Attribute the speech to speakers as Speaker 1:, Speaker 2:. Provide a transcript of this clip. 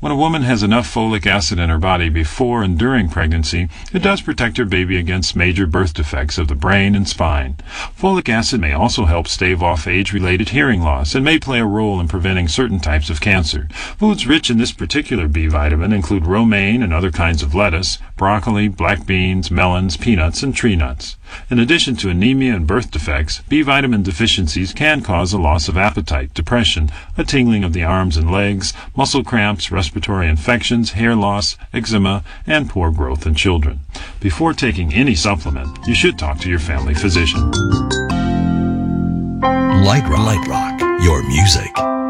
Speaker 1: When a woman has enough folic acid in her body before and during pregnancy, it does protect her baby against major birth defects of the brain and spine. Folic acid may also help stave off age-related hearing loss and may play a role in preventing certain types of cancer. Foods rich in this particular B vitamin include romaine and other kinds of lettuce, broccoli, black beans, melons, peanuts, and tree nuts. In addition to anemia and birth defects, B vitamin deficiencies can cause a loss of appetite, depression, a tingling of the arms and legs, muscle cramps, respiratory infections, hair loss, eczema, and poor growth in children. Before taking any supplement, you should talk to your family physician.
Speaker 2: Light Rock, your music.